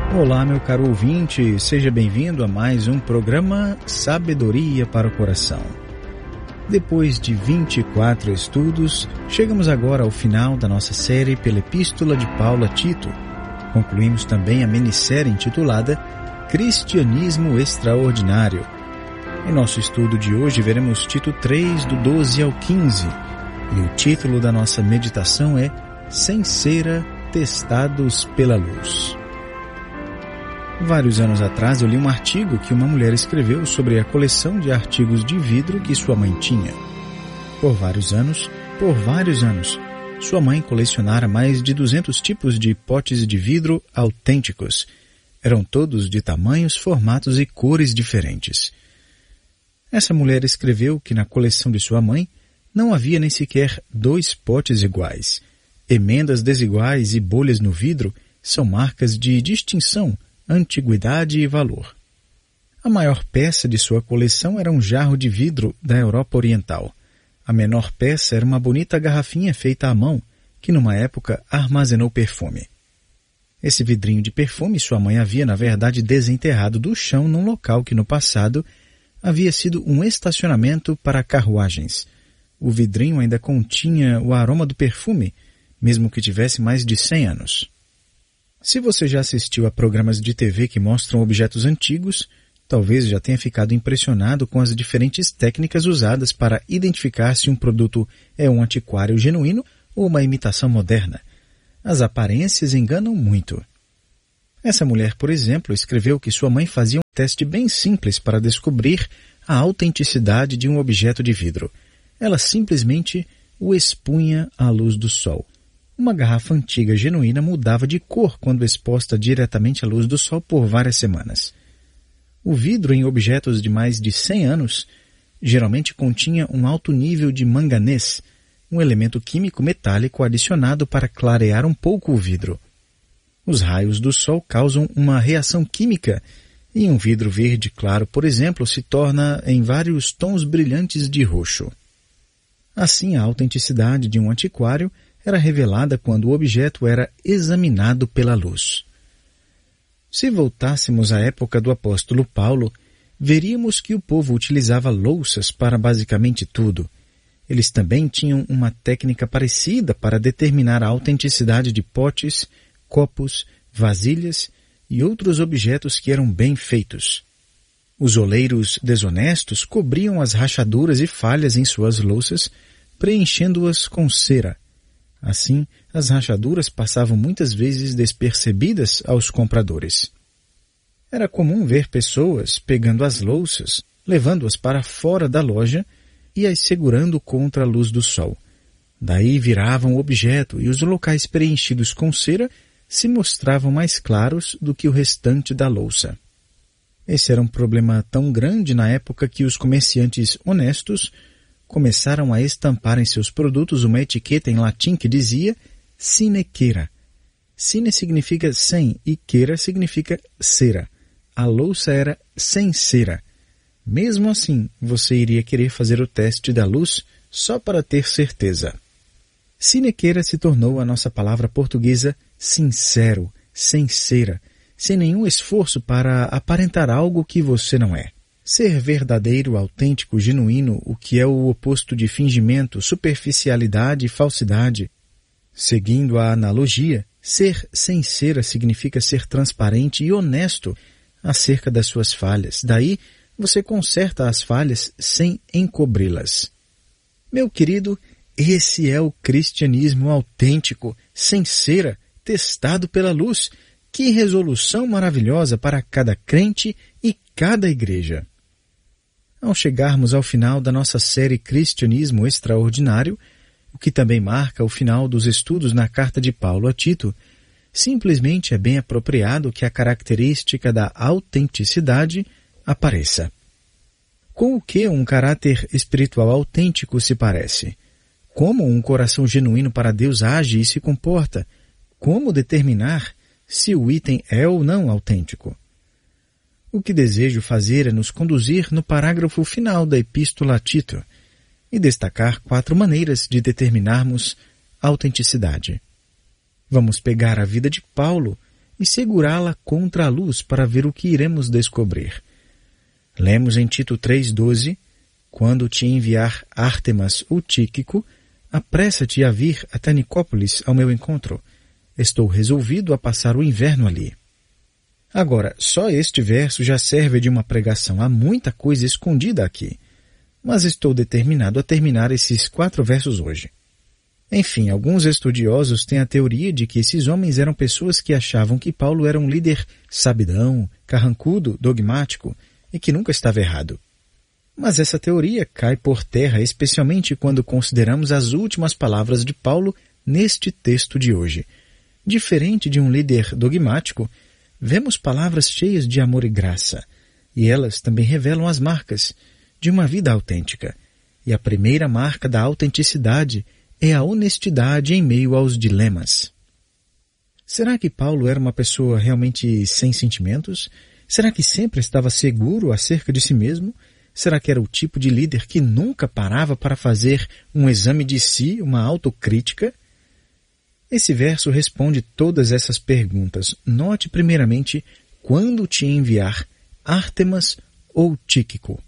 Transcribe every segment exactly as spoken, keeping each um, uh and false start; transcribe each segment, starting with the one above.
Olá, meu caro ouvinte, seja bem-vindo a mais um programa Sabedoria para o Coração. Depois de vinte e quatro estudos, chegamos agora ao final da nossa série pela Epístola de Paulo a Tito. Concluímos também a minissérie intitulada Cristianismo Extraordinário. Em nosso estudo de hoje veremos Tito três, do doze ao quinze, e o título da nossa meditação é Sem Cera, Testados pela Luz. Vários anos atrás eu li um artigo que uma mulher escreveu sobre a coleção de artigos de vidro que sua mãe tinha. Por vários anos, por vários anos, sua mãe colecionara mais de duzentos tipos de potes de vidro autênticos. Eram todos de tamanhos, formatos e cores diferentes. Essa mulher escreveu que na coleção de sua mãe não havia nem sequer dois potes iguais. Emendas desiguais e bolhas no vidro são marcas de distinção, antiguidade e valor. A maior peça de sua coleção era um jarro de vidro da Europa Oriental. A menor peça era uma bonita garrafinha feita à mão, que numa época armazenou perfume. Esse vidrinho de perfume sua mãe havia, na verdade, desenterrado do chão num local que no passado havia sido um estacionamento para carruagens. O vidrinho ainda continha o aroma do perfume, mesmo que tivesse mais de cem anos. Se você já assistiu a programas de T V que mostram objetos antigos, talvez já tenha ficado impressionado com as diferentes técnicas usadas para identificar se um produto é um antiquário genuíno ou uma imitação moderna. As aparências enganam muito. Essa mulher, por exemplo, escreveu que sua mãe fazia um teste bem simples para descobrir a autenticidade de um objeto de vidro. Ela simplesmente o expunha à luz do sol. Uma garrafa antiga genuína mudava de cor quando exposta diretamente à luz do sol por várias semanas. O vidro em objetos de mais de cem anos geralmente continha um alto nível de manganês, um elemento químico metálico adicionado para clarear um pouco o vidro. Os raios do sol causam uma reação química e um vidro verde claro, por exemplo, se torna em vários tons brilhantes de roxo. Assim, a autenticidade de um antiquário era revelada quando o objeto era examinado pela luz. Se voltássemos à época do apóstolo Paulo, veríamos que o povo utilizava louças para basicamente tudo. Eles também tinham uma técnica parecida para determinar a autenticidade de potes, copos, vasilhas e outros objetos que eram bem feitos. Os oleiros desonestos cobriam as rachaduras e falhas em suas louças, preenchendo-as com cera. Assim, as rachaduras passavam muitas vezes despercebidas aos compradores. Era comum ver pessoas pegando as louças, levando-as para fora da loja e as segurando contra a luz do sol. Daí viravam o objeto e os locais preenchidos com cera se mostravam mais claros do que o restante da louça. Esse era um problema tão grande na época que os comerciantes honestos começaram a estampar em seus produtos uma etiqueta em latim que dizia sine cera. Sine significa sem e cera significa cera. A louça era sem cera. Mesmo assim, você iria querer fazer o teste da luz só para ter certeza. Sine cera se tornou a nossa palavra portuguesa sincero, sem cera, sem nenhum esforço para aparentar algo que você não é. Ser verdadeiro, autêntico, genuíno, o que é o oposto de fingimento, superficialidade e falsidade. Seguindo a analogia, ser sem cera significa ser transparente e honesto acerca das suas falhas. Daí, você conserta as falhas sem encobri-las. Meu querido, esse é o cristianismo autêntico, sem cera, testado pela luz. Que resolução maravilhosa para cada crente e cada igreja! Ao chegarmos ao final da nossa série Cristianismo Extraordinário, o que também marca o final dos estudos na carta de Paulo a Tito, simplesmente é bem apropriado que a característica da autenticidade apareça. Com o que um caráter espiritual autêntico se parece? Como um coração genuíno para Deus age e se comporta? Como determinar se o item é ou não autêntico? O que desejo fazer é nos conduzir no parágrafo final da Epístola a Tito e destacar quatro maneiras de determinarmos autenticidade. Vamos pegar a vida de Paulo e segurá-la contra a luz para ver o que iremos descobrir. Lemos em Tito três, doze, quando te enviar Ártemas ou Tíquico, apressa-te a vir até Nicópolis ao meu encontro. Estou resolvido a passar o inverno ali. Agora, só este verso já serve de uma pregação. Há muita coisa escondida aqui. Mas estou determinado a terminar esses quatro versos hoje. Enfim, alguns estudiosos têm a teoria de que esses homens eram pessoas que achavam que Paulo era um líder sabidão, carrancudo, dogmático e que nunca estava errado. Mas essa teoria cai por terra, especialmente quando consideramos as últimas palavras de Paulo neste texto de hoje. Diferente de um líder dogmático, vemos palavras cheias de amor e graça, e elas também revelam as marcas de uma vida autêntica. E a primeira marca da autenticidade é a honestidade em meio aos dilemas. Será que Paulo era uma pessoa realmente sem sentimentos? Será que sempre estava seguro acerca de si mesmo? Será que era o tipo de líder que nunca parava para fazer um exame de si, uma autocrítica? Esse verso responde todas essas perguntas. Note primeiramente quando te enviar Ártemas ou Tíquico.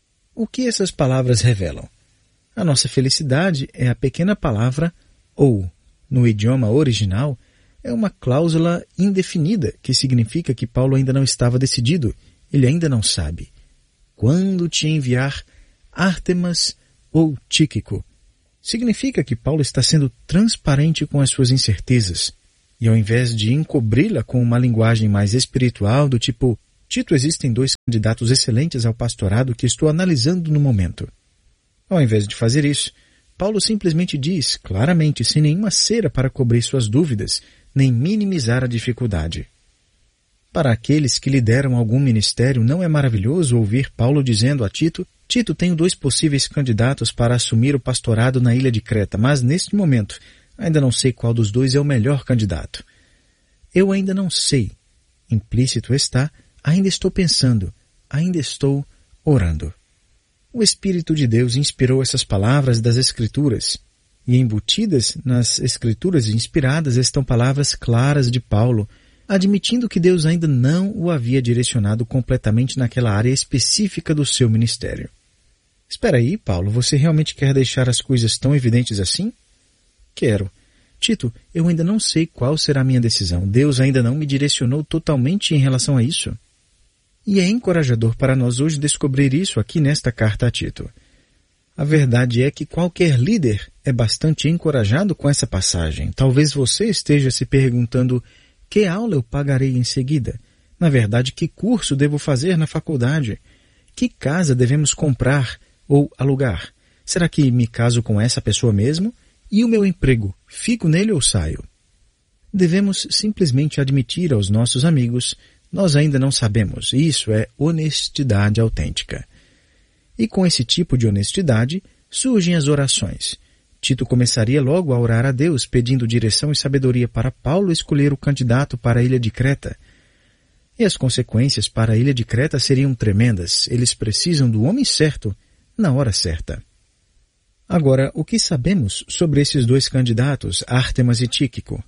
O que essas palavras revelam? A nossa felicidade é a pequena palavra ou, no idioma original, é uma cláusula indefinida que significa que Paulo ainda não estava decidido, ele ainda não sabe. Quando te enviar Ártemas ou Tíquico. Significa que Paulo está sendo transparente com as suas incertezas, e ao invés de encobri-la com uma linguagem mais espiritual do tipo Tito, existem dois candidatos excelentes ao pastorado que estou analisando no momento. Ao invés de fazer isso, Paulo simplesmente diz, claramente, sem nenhuma cera para cobrir suas dúvidas, nem minimizar a dificuldade. Para aqueles que lideram algum ministério, não é maravilhoso ouvir Paulo dizendo a Tito: Tito, tenho dois possíveis candidatos para assumir o pastorado na ilha de Creta, mas neste momento ainda não sei qual dos dois é o melhor candidato. Eu ainda não sei. Implícito está, ainda estou pensando, ainda estou orando. O Espírito de Deus inspirou essas palavras das Escrituras, e embutidas nas Escrituras inspiradas estão palavras claras de Paulo, admitindo que Deus ainda não o havia direcionado completamente naquela área específica do seu ministério. Espera aí, Paulo, você realmente quer deixar as coisas tão evidentes assim? Quero. Tito, eu ainda não sei qual será a minha decisão. Deus ainda não me direcionou totalmente em relação a isso. E é encorajador para nós hoje descobrir isso aqui nesta carta a Tito. A verdade é que qualquer líder é bastante encorajado com essa passagem. Talvez você esteja se perguntando: que aula eu pagarei em seguida? Na verdade, que curso devo fazer na faculdade? Que casa devemos comprar ou alugar? Será que me caso com essa pessoa mesmo? E o meu emprego? Fico nele ou saio? Devemos simplesmente admitir aos nossos amigos: nós ainda não sabemos. Isso é honestidade autêntica. E com esse tipo de honestidade surgem as orações. Tito começaria logo a orar a Deus, pedindo direção e sabedoria para Paulo escolher o candidato para a ilha de Creta. E as consequências para a ilha de Creta seriam tremendas. Eles precisam do homem certo, na hora certa. Agora, o que sabemos sobre esses dois candidatos, Ártemas e Tíquico?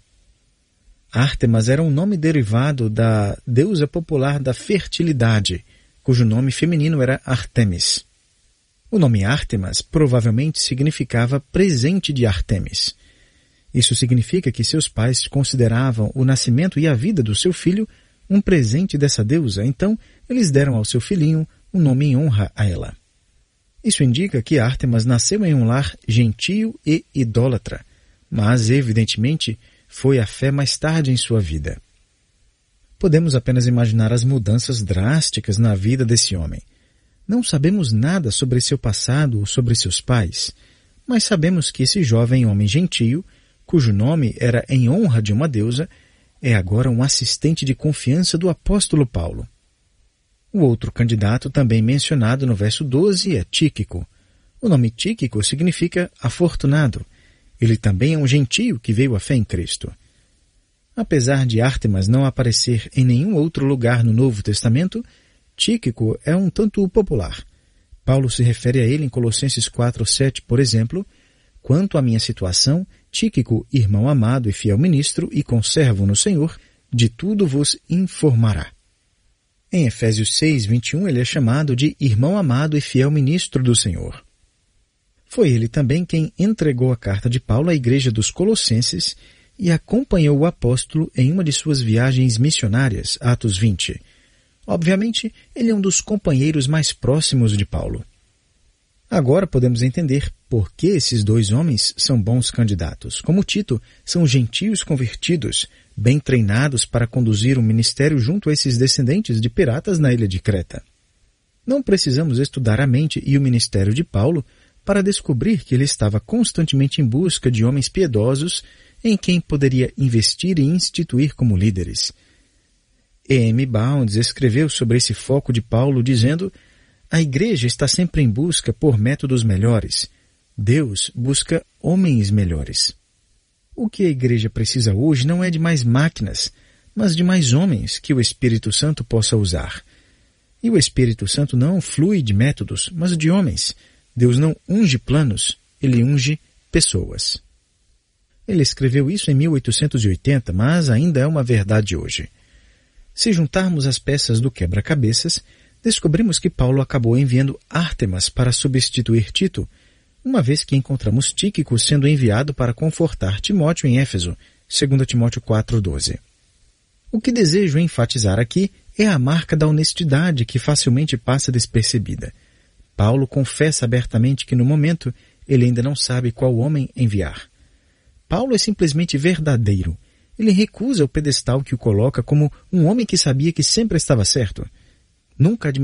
Ártemas era um nome derivado da deusa popular da fertilidade, cujo nome feminino era Artemis. O nome Ártemas provavelmente significava presente de Artemis. Isso significa que seus pais consideravam o nascimento e a vida do seu filho um presente dessa deusa, então eles deram ao seu filhinho um nome em honra a ela. Isso indica que Ártemas nasceu em um lar gentio e idólatra, mas evidentemente foi a fé mais tarde em sua vida. Podemos apenas imaginar as mudanças drásticas na vida desse homem. Não sabemos nada sobre seu passado ou sobre seus pais, mas sabemos que esse jovem homem gentio, cujo nome era em honra de uma deusa, é agora um assistente de confiança do apóstolo Paulo. O outro candidato também mencionado no verso doze é Tíquico. O nome Tíquico significa afortunado. Ele também é um gentio que veio à fé em Cristo. Apesar de Ártemas não aparecer em nenhum outro lugar no Novo Testamento, Tíquico é um tanto popular. Paulo se refere a ele em Colossenses quatro, sete, por exemplo: quanto à minha situação, Tíquico, irmão amado e fiel ministro e conservo no Senhor, de tudo vos informará. Em Efésios seis, vinte e um, ele é chamado de irmão amado e fiel ministro do Senhor. Foi ele também quem entregou a carta de Paulo à igreja dos Colossenses e acompanhou o apóstolo em uma de suas viagens missionárias, Atos vinte. Obviamente, ele é um dos companheiros mais próximos de Paulo. Agora podemos entender por que esses dois homens são bons candidatos. Como Tito, são gentios convertidos, bem treinados para conduzir um ministério junto a esses descendentes de piratas na ilha de Creta. Não precisamos estudar a mente e o ministério de Paulo para descobrir que ele estava constantemente em busca de homens piedosos em quem poderia investir e instituir como líderes. E M Bounds escreveu sobre esse foco de Paulo dizendo: a igreja está sempre em busca por métodos melhores. Deus busca homens melhores. O que a igreja precisa hoje não é de mais máquinas, mas de mais homens que o Espírito Santo possa usar. E o Espírito Santo não flui de métodos, mas de homens. Deus não unge planos, ele unge pessoas. Ele escreveu isso em mil oitocentos e oitenta, mas ainda é uma verdade hoje. Se juntarmos as peças do quebra-cabeças, descobrimos que Paulo acabou enviando Ártemas para substituir Tito, uma vez que encontramos Tíquico sendo enviado para confortar Timóteo em Éfeso, dois Timóteo quatro, doze. O que desejo enfatizar aqui é a marca da honestidade que facilmente passa despercebida. Paulo confessa abertamente que no momento ele ainda não sabe qual homem enviar. Paulo é simplesmente verdadeiro. Ele recusa o pedestal que o coloca como um homem que sabia que sempre estava certo. Nunca admitiu